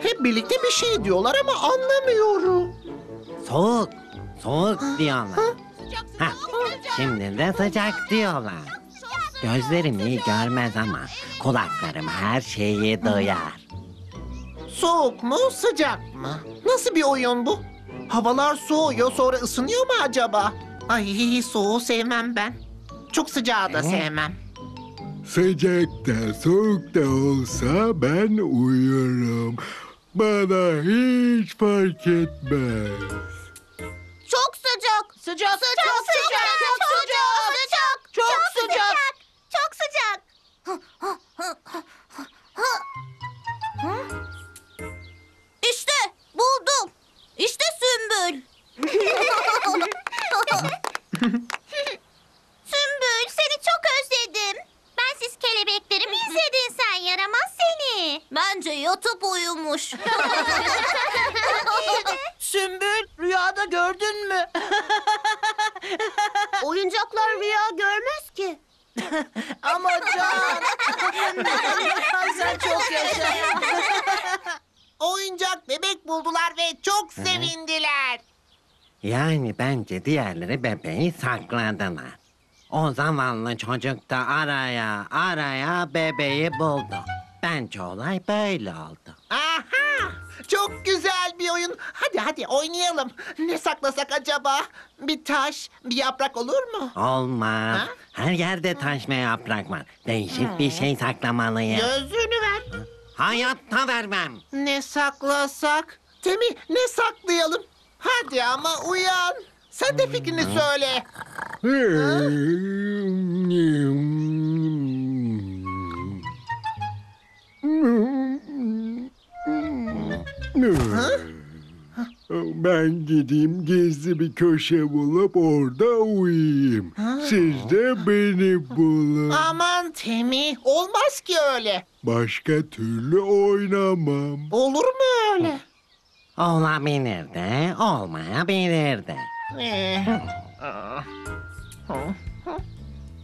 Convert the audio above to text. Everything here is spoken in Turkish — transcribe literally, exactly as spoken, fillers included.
Hep birlikte bir şey diyorlar ama anlamıyorum. Soğuk, soğuk diyorlar. Hah, şimdi de sıcak diyorlar. Gözlerim iyi görmez ama kulaklarım her şeyi duyar. Soğuk mu, sıcak mı? Nasıl bir oyun bu? Havalar soğuyor, sonra ısınıyor mu acaba? Ay, soğuğu sevmem ben. Çok sıcağı da sevmem. Sıcakta soğukta olsa ben uyurum. Bana hiç fark etmez. Çok sıcak. Sıcak. Sıcak. Çok sıcak. Çok sıcak. Çok sıcak. Çok sıcak. İşte buldum. İşte Sümbül. Sümbül, seni çok özledim. Ben siz kelebekleri mi izledin sen, yaramaz seni? Bence yatıp uyumuş. Sümbül, rüyada gördün mü? Oyuncaklar rüya görmez ki. Ama Can. Sen çok yaşa. Oyuncak bebek buldular ve çok sevindiler. Yani bence diğerleri bebeği sakladılar. O zavallı çocuk da araya araya bebeği buldu. Bence olay böyle oldu. Aha! Çok güzel bir oyun. Hadi hadi oynayalım. Ne saklasak acaba? Bir taş, bir yaprak olur mu? Olmaz. Ha? Her yerde taş ve yaprak var. Değişik bir şey saklamalıyım. Gözlüğünü ver. Hayatta vermem. Ne saklasak? Temi, ne saklayalım? Hadi ama uyan. Sen de fikrini söyle. Ben gideyim gizli bir köşe bulup orada uyuyayım. Siz de beni bulun. Aman Temi, olmaz ki öyle. Başka türlü oynamam. Olur mu öyle? Olabilir de olmayabilir de. Ee, aa, hı.